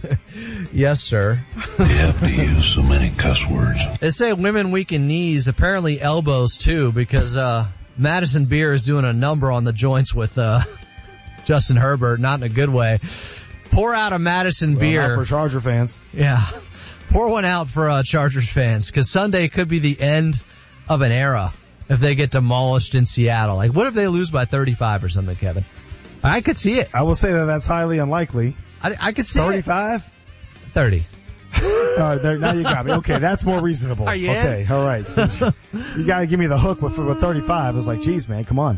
Yes, sir. You have to use so many cuss words. They say women weaken knees, apparently elbows too, because uh Madison Beer is doing a number on the joints with uh Justin Herbert, not in a good way. Pour out a Madison well, Beer. Not for Charger fans. Yeah. Pour one out for uh, Chargers fans, because Sunday could be the end of an era if they get demolished in Seattle. Like, what if they lose by thirty-five or something, Kevin? I could see it. I will say that that's highly unlikely. I, I could see thirty-five? it. thirty. All right, there, now you got me. Okay, that's more reasonable. Are you okay, in? all right. You got to give me the hook with, with thirty-five. I was like, geez, man, come on.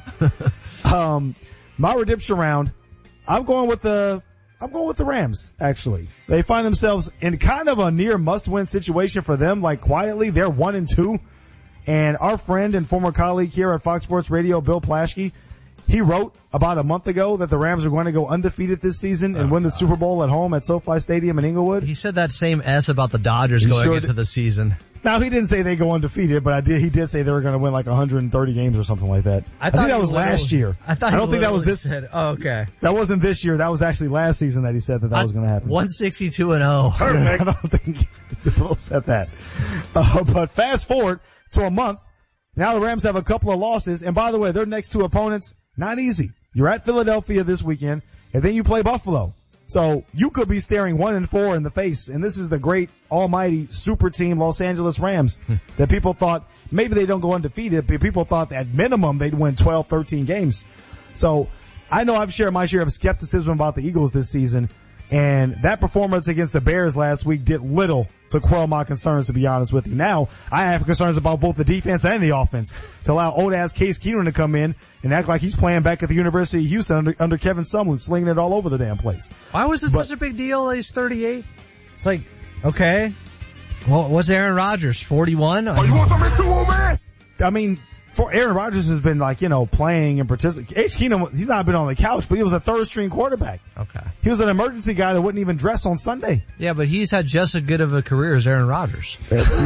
Um, my redemption round, I'm going with the... I'm going with the Rams, actually. They find themselves in kind of a near must-win situation for them, like quietly. They're one and two. And our friend and former colleague here at Fox Sports Radio, Bill Plaschke, he wrote about a month ago that the Rams are going to go undefeated this season and oh, win the God. Super Bowl at home at SoFi Stadium in Inglewood. He said that same S about the Dodgers he going sure into did. the season. Now, he didn't say they go undefeated, but I did. He did say they were going to win like one hundred thirty games or something like that. I, I think that was last year. I, thought I don't think that was this. Said, oh, okay. That wasn't this year. That was actually last season that he said that that I, was going to happen. one sixty-two and oh. Perfect. I don't think Bill said that. Uh, but fast forward to a month. Now the Rams have a couple of losses. And by the way, their next two opponents, not easy. You're at Philadelphia this weekend, and then you play Buffalo. So you could be staring one and four in the face, and this is the great, almighty, super team Los Angeles Rams that people thought maybe they don't go undefeated, but people thought that at minimum they'd win twelve, thirteen games. So I know I've shared my share of skepticism about the Eagles this season, and that performance against the Bears last week did little to quell my concerns, to be honest with you. Now, I have concerns about both the defense and the offense to allow old-ass Case Keenum to come in and act like he's playing back at the University of Houston under, under Kevin Sumlin, slinging it all over the damn place. Why was it but, such a big deal that he's thirty-eight? It's like, okay, well, what's Aaron Rodgers, forty-one? Oh, you want something too, old man? I mean, for Aaron Rodgers has been like, you know, playing and participating. Case Keenum, he's not been on the couch, but he was a third string quarterback. Okay. He was an emergency guy that wouldn't even dress on Sunday. Yeah, but he's had just as good of a career as Aaron Rodgers.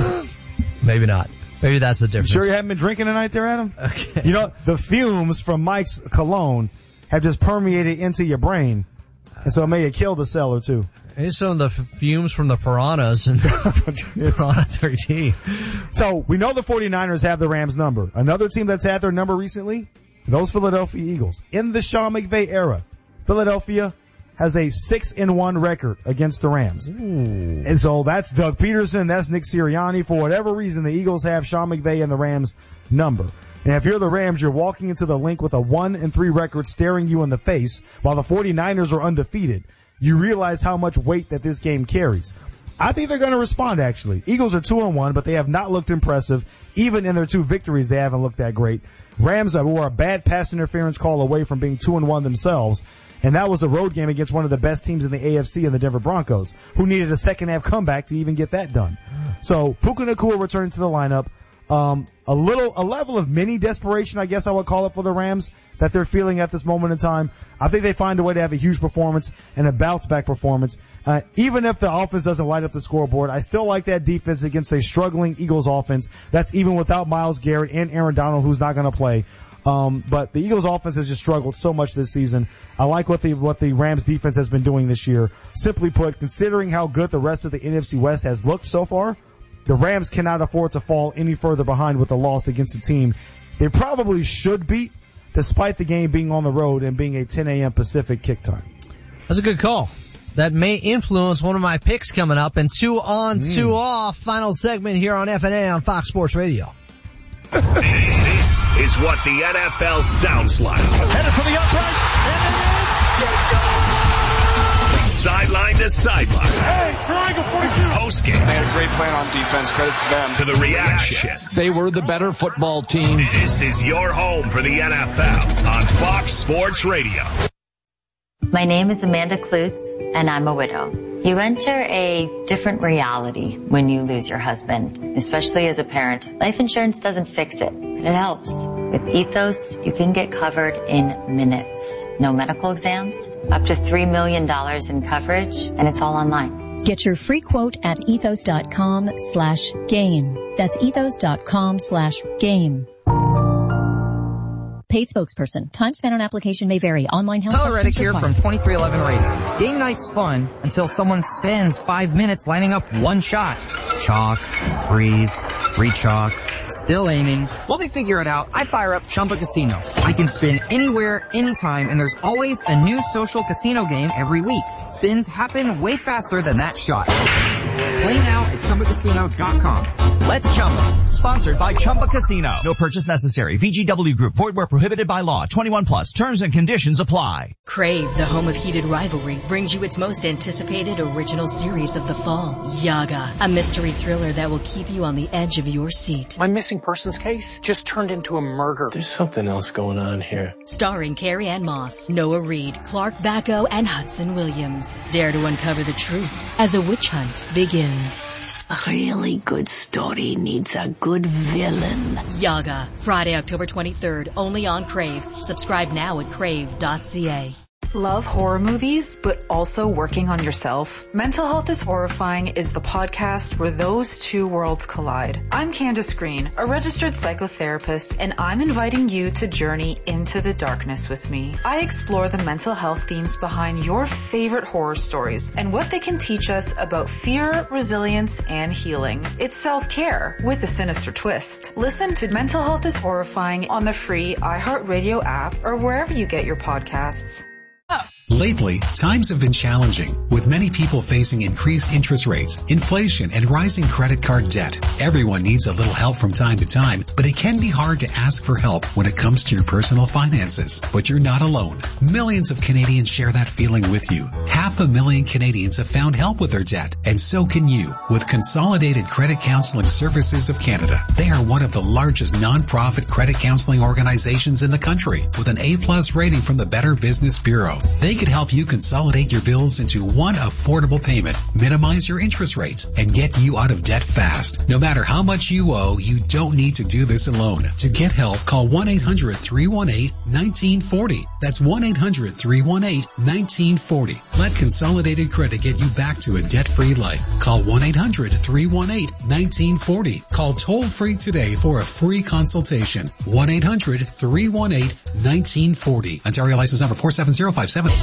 Maybe not. Maybe that's the difference. You sure you haven't been drinking tonight there, Adam? Okay. You know, the fumes from Mike's cologne have just permeated into your brain, and so it may have killed a cell or two. Maybe some of the fumes from the piranhas and Piranha thirteen. So, we know the 49ers have the Rams number. Another team that's had their number recently, those Philadelphia Eagles. In the Sean McVay era, Philadelphia has a six and one record against the Rams. Ooh. And so that's Doug Peterson, that's Nick Sirianni. For whatever reason, the Eagles have Sean McVay and the Rams number. And if you're the Rams, you're walking into the link with a one and three record staring you in the face while the 49ers are undefeated. You realize how much weight that this game carries. I think they're going to respond, actually. Eagles are two and one, but they have not looked impressive. Even in their two victories, they haven't looked that great. Rams were a bad pass interference call away from being two and one themselves. And that was a road game against one of the best teams in the A F C in the Denver Broncos, who needed a second half comeback to even get that done. So Puka Nacua returning to the lineup. Um, a little, a level of mini desperation, I guess I would call it, for the Rams that they're feeling at this moment in time. I think they find a way to have a huge performance and a bounce back performance. Uh, even if the offense doesn't light up the scoreboard, I still like that defense against a struggling Eagles offense. That's even without Myles Garrett and Aaron Donald, who's not going to play. Um, but the Eagles offense has just struggled so much this season. I like what the, what the Rams defense has been doing this year. Simply put, considering how good the rest of the N F C West has looked so far, the Rams cannot afford to fall any further behind with a loss against a team they probably should beat, despite the game being on the road and being a ten a.m. Pacific kick time. That's a good call. That may influence one of my picks coming up. And two on, mm. two off. Final segment here on F N A on Fox Sports Radio. This is what the N F L sounds like. Headed for the uprights, and it is the sideline. Hey, triangle forty-two. Post game. They had a great plan on defense. Credit to them. To the reactions. They were the better football team. This is your home for the N F L on Fox Sports Radio. My name is Amanda Klutz, and I'm a widow. You enter a different reality when you lose your husband, especially as a parent. Life insurance doesn't fix it, but it helps. With Ethos, you can get covered in minutes. No medical exams, up to three million dollars in coverage, and it's all online. Get your free quote at ethos.com slash game. That's ethos.com slash game. Paid spokesperson. Time spent on application may vary. Online health Tyler Reddick here from twenty-three eleven Racing. Game night's fun until someone spends five minutes lining up one shot. Chalk, breathe, re-chalk, still aiming. While they figure it out, I fire up Chumba Casino. I can spin anywhere, anytime, and there's always a new social casino game every week. Spins happen way faster than that shot. Play now at Chumba Casino dot com. Let's Chumba. Sponsored by Chumba Casino. No purchase necessary. V G W Group. Void where prohibited by law. twenty-one plus. Terms and conditions apply. Crave, the home of heated rivalry, brings you its most anticipated original series of the fall, Yaga, a mystery thriller that will keep you on the edge of your seat. My missing persons case just turned into a murder. There's something else going on here. Starring Carrie Ann Moss, Noah Reid, Clark Bacco, and Hudson Williams. Dare to uncover the truth as a witch hunt begins. A really good story needs a good villain. Yaga, Friday, October twenty-third, only on Crave. Subscribe now at crave dot c a. Love horror movies, but also working on yourself? Mental Health is Horrifying is the podcast where those two worlds collide. I'm Candace Green, a registered psychotherapist, and I'm inviting you to journey into the darkness with me. I explore the mental health themes behind your favorite horror stories and what they can teach us about fear, resilience, and healing. It's self-care with a sinister twist. Listen to Mental Health is Horrifying on the free iHeartRadio app or wherever you get your podcasts. Lately, times have been challenging, with many people facing increased interest rates, inflation, and rising credit card debt. Everyone needs a little help from time to time, but it can be hard to ask for help when it comes to your personal finances. But you're not alone. Millions of Canadians share that feeling with you. Half a million Canadians have found help with their debt, and so can you, with Consolidated Credit Counseling Services of Canada. They are one of the largest non-profit credit counseling organizations in the country, with an A-plus rating from the Better Business Bureau. They could help you consolidate your bills into one affordable payment, minimize your interest rates, and get you out of debt fast. No matter how much you owe, you don't need to do this alone. To get help, call one eight hundred three one eight one nine four zero. That's one eight hundred three one eight one nine four zero. Let Consolidated Credit get you back to a debt-free life. Call one eight hundred three one eight one nine four zero. Call toll-free today for a free consultation. one eight hundred three one eight one nine four zero. Ontario license number four seven zero five seven.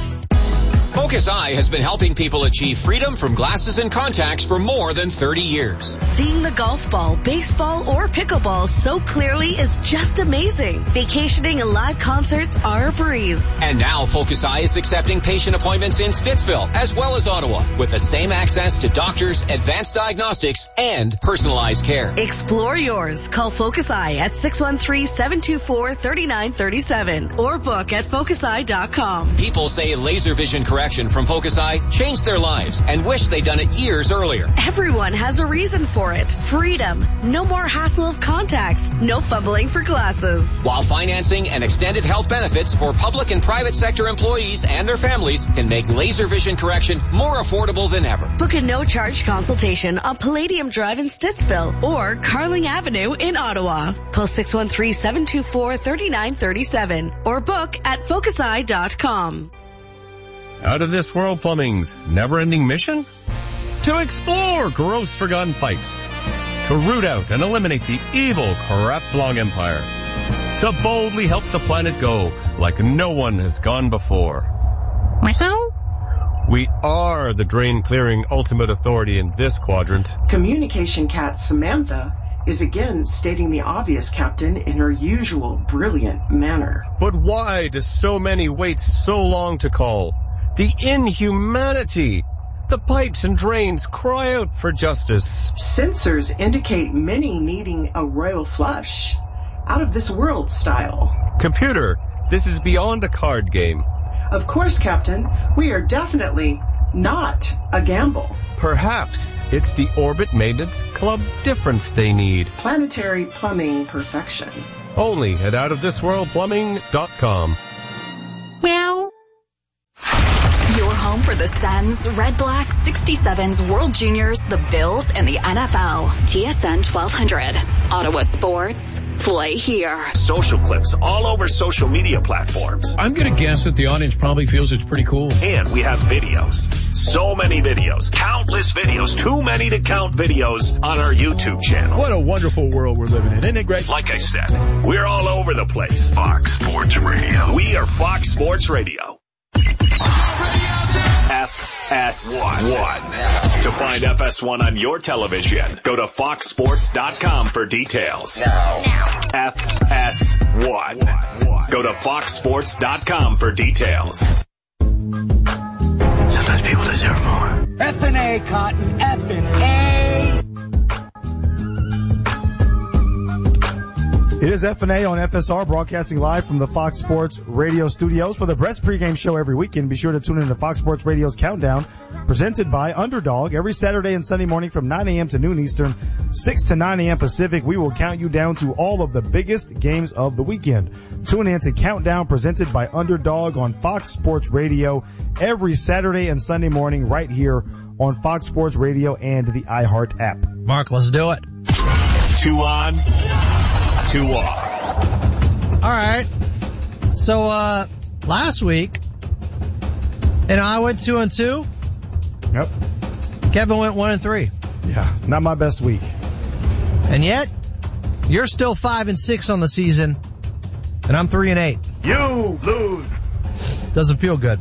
Focus Eye has been helping people achieve freedom from glasses and contacts for more than thirty years. Seeing the golf ball, baseball, or pickleball so clearly is just amazing. Vacationing and live concerts are a breeze. And now Focus Eye is accepting patient appointments in Stittsville as well as Ottawa with the same access to doctors, advanced diagnostics, and personalized care. Explore yours. Call Focus Eye at six one three, seven two four, three nine three seven or book at focus eye dot com. People say laser vision correction from Focus Eye changed their lives and wish they'd done it years earlier. Everyone has a reason for it. Freedom. No more hassle of contacts. No fumbling for glasses. While financing and extended health benefits for public and private sector employees and their families can make laser vision correction more affordable than ever. Book a no-charge consultation on Palladium Drive in Stittsville or Carling Avenue in Ottawa. Call six one three, seven two four, three nine three seven or book at focus eye dot com. Out of This World Plumbing's never-ending mission? To explore gross forgotten pipes. To root out and eliminate the evil Crapslong Empire. To boldly help the planet go like no one has gone before. We are the drain-clearing ultimate authority in this quadrant. Communication cat Samantha is again stating the obvious, Captain, in her usual brilliant manner. But why do so many wait so long to call? The inhumanity! The pipes and drains cry out for justice. Sensors indicate many needing a royal flush. Out of this world style. Computer, this is beyond a card game. Of course, Captain. We are definitely not a gamble. Perhaps it's the Orbit Maintenance Club difference they need. Planetary plumbing perfection. Only at out of this world plumbing dot com. Meow. Your home for the Sens, Red Black, sixty-sevens, World Juniors, the Bills, and the N F L. T S N twelve hundred. Ottawa Sports. Play here. Social clips all over social media platforms. I'm going to guess that the audience probably feels it's pretty cool. And we have videos. So many videos. Countless videos. Too many to count videos on our YouTube channel. What a wonderful world we're living in. Isn't it great? Like I said, we're all over the place. Fox Sports Radio. We are Fox Sports Radio. F S one. To find F S one on your television, go to fox sports dot com for details. Now. F S one. Go to fox sports dot com for details. Sometimes people deserve more. F and A, Cotton. F and A. It is F and A on F S R, broadcasting live from the Fox Sports Radio studios. For the best pregame show every weekend, be sure to tune in to Fox Sports Radio's Countdown, presented by Underdog. Every Saturday and Sunday morning from nine a.m. to noon Eastern, six to nine a.m. Pacific, we will count you down to all of the biggest games of the weekend. Tune in to Countdown, presented by Underdog on Fox Sports Radio every Saturday and Sunday morning right here on Fox Sports Radio and the iHeart app. Mark, let's do it. Two on. Two off. All right. So, uh, last week, and I went two and two. Yep. Kevin went one and three. Yeah, not my best week. And yet, you're still five and six on the season, and I'm three and eight. You lose. Doesn't feel good.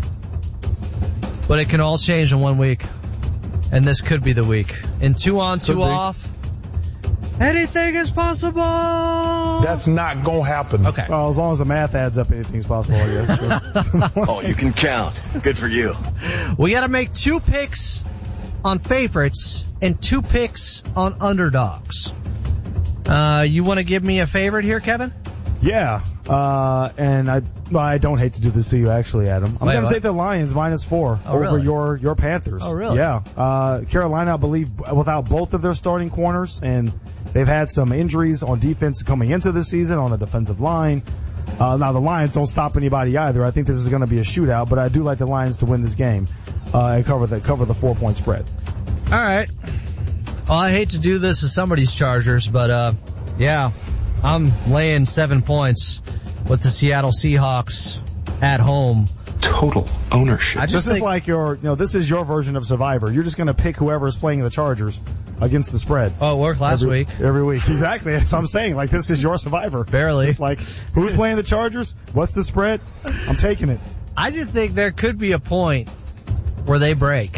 But it can all change in one week. And this could be the week. In two on, two off. Anything is possible. That's not going to happen. Okay. Well, as long as the math adds up, anything's possible, I guess. Sure. Oh, you can count. Good for you. We got to make two picks on favorites and two picks on underdogs. Uh, you want to give me a favorite here, Kevin? Yeah. Uh, and I, well, I don't hate to do this to you, actually, Adam. I'm going to take the Lions minus four oh, over really? your, your Panthers. Oh, really? Yeah. Uh, Carolina, I believe, without both of their starting corners, and they've had some injuries on defense coming into the season on the defensive line. Uh, now the Lions don't stop anybody either. I think this is going to be a shootout, but I do like the Lions to win this game, uh, and cover the, cover the four point spread. All right. Well, I hate to do this to somebody's Chargers, but, uh, yeah, I'm laying seven points with the Seattle Seahawks at home. Total ownership. I just this think, is like your, you know, this is your version of Survivor. You're just going to pick whoever is playing the Chargers against the spread. Oh, it worked last every, week. Every week. Exactly. That's what I'm saying. Like, this is your Survivor. Barely. It's like, who's playing the Chargers? What's the spread? I'm taking it. I just think there could be a point where they break.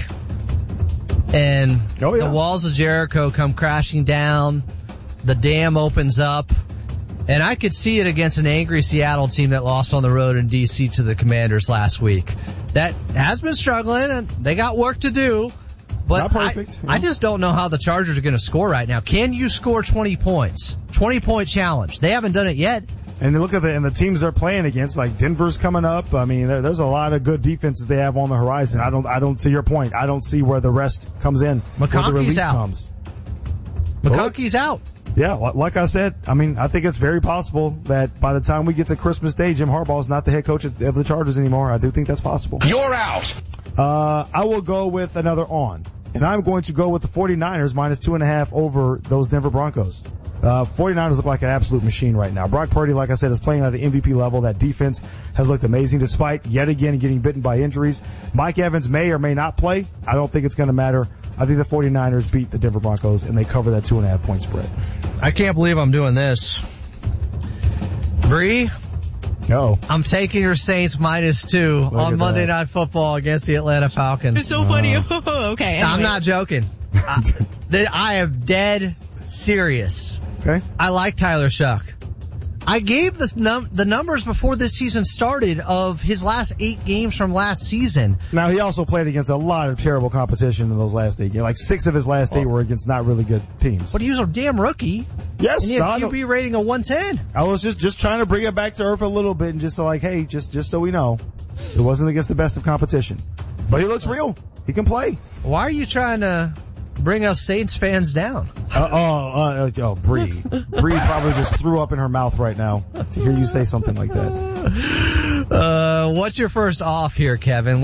And oh, yeah. the walls of Jericho come crashing down. The dam opens up. And I could see it against an angry Seattle team that lost on the road in D C to the Commanders last week. That has been struggling, and they got work to do. But Not perfect. I, yeah. I just don't know how the Chargers are going to score right now. Can you score twenty points? twenty-point challenge. They haven't done it yet. And they look at the and the teams they're playing against, like Denver's coming up. I mean, there, there's a lot of good defenses they have on the horizon. I don't, I don't. To your point, I don't see where the rest comes in. McConkey's out. Comes. McConkey's out. Yeah, like I said, I mean, I think it's very possible that by the time we get to Christmas Day, Jim Harbaugh is not the head coach of the Chargers anymore. I do think that's possible. You're out. Uh, I will go with another on, and I'm going to go with the 49ers minus two and a half over those Denver Broncos. Uh, 49ers look like an absolute machine right now. Brock Purdy, like I said, is playing at an M V P level. That defense has looked amazing despite yet again getting bitten by injuries. Mike Evans may or may not play. I don't think it's going to matter. I think the 49ers beat the Denver Broncos, and they cover that two and a half point spread. I can't believe I'm doing this. Bree? No. I'm taking your Saints minus two Look on Monday that. Night Football against the Atlanta Falcons. It's so funny. Oh, okay. Anyway. I'm not joking. I, I am dead serious. Okay. I like Tyler Shuck. I gave this num- the numbers before this season started of his last eight games from last season. Now, he also played against a lot of terrible competition in those last eight games. Like, six of his last eight were against not really good teams. But he was a damn rookie. Yes. And he had Q B rating of one ten. I was just, just trying to bring it back to earth a little bit and just so like, hey, just, just so we know, it wasn't against the best of competition. But he looks real. He can play. Why are you trying to bring us Saints fans down? Uh, oh, uh, oh, Bree. Bree probably just threw up in her mouth right now to hear you say something like that. Uh, what's your first off here, Kevin?